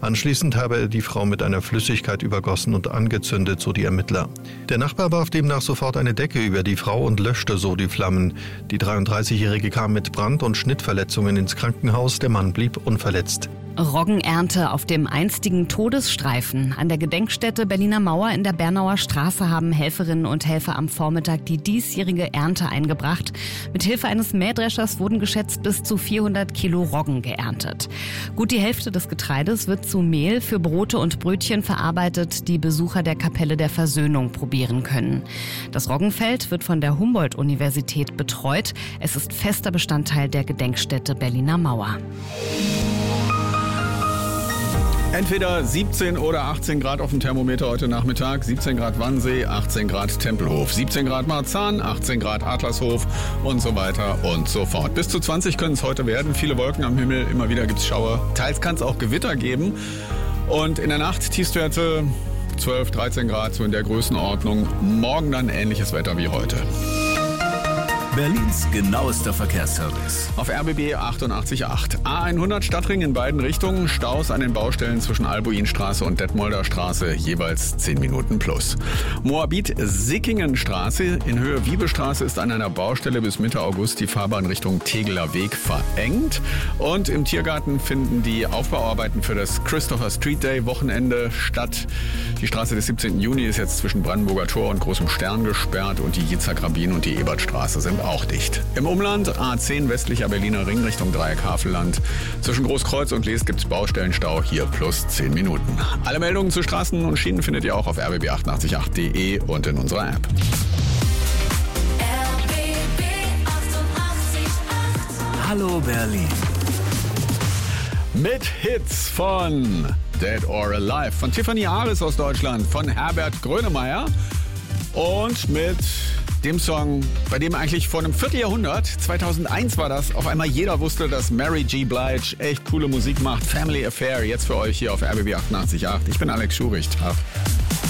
Anschließend habe er die Frau mit einer Flüssigkeit übergossen und angezündet, so die Ermittler. Der Nachbar warf demnach sofort eine Decke über die Frau und löschte so die Flammen. Die 33-Jährige kam mit Brand- und Schnittverletzungen ins Krankenhaus, der Mann blieb unverletzt. Roggenernte auf dem einstigen Todesstreifen. An der Gedenkstätte Berliner Mauer in der Bernauer Straße haben Helferinnen und Helfer am Vormittag die diesjährige Ernte eingebracht. Mit Hilfe eines Mähdreschers wurden geschätzt bis zu 400 Kilo Roggen geerntet. Gut die Hälfte des Getreides wird zu Mehl für Brote und Brötchen verarbeitet, die Besucher der Kapelle der Versöhnung probieren können. Das Roggenfeld wird von der Humboldt-Universität betreut. Es ist fester Bestandteil der Gedenkstätte Berliner Mauer. Entweder 17 oder 18 Grad auf dem Thermometer heute Nachmittag. 17 Grad Wannsee, 18 Grad Tempelhof, 17 Grad Marzahn, 18 Grad Adlershof und so weiter und so fort. Bis zu 20 können es heute werden. Viele Wolken am Himmel, immer wieder gibt es Schauer. Teils kann es auch Gewitter geben. Und in der Nacht Tiefstwerte 12, 13 Grad, so in der Größenordnung. Morgen dann ähnliches Wetter wie heute. Berlins genauester Verkehrsservice. Auf RBB 88.8. A100 Stadtring in beiden Richtungen. Staus an den Baustellen zwischen Albuinstraße und Detmolder Straße, jeweils 10 Minuten plus. Moabit-Sickingenstraße in Höhe Wiebestraße ist an einer Baustelle bis Mitte August die Fahrbahn Richtung Tegeler Weg verengt. Und im Tiergarten finden die Aufbauarbeiten für das Christopher Street Day Wochenende statt. Die Straße des 17. Juni ist jetzt zwischen Brandenburger Tor und Großem Stern gesperrt und die Jitzak-Rabin und die Ebertstraße sind auch dicht. Im Umland A10 westlicher Berliner Ring Richtung Dreieck-Havelland. Zwischen Großkreuz und Lees gibt es Baustellenstau, hier plus 10 Minuten. Alle Meldungen zu Straßen und Schienen findet ihr auch auf rbb888.de und in unserer App. RBB 88.8. Hallo Berlin. Mit Hits von Dead or Alive, von Tiffany Aris aus Deutschland, von Herbert Grönemeyer und mit dem Song, bei dem eigentlich vor einem Vierteljahrhundert, 2001 war das, auf einmal jeder wusste, dass Mary J. Blige echt coole Musik macht. Family Affair, jetzt für euch hier auf RBB 88.8. Ich bin Alex Schurich. Tag.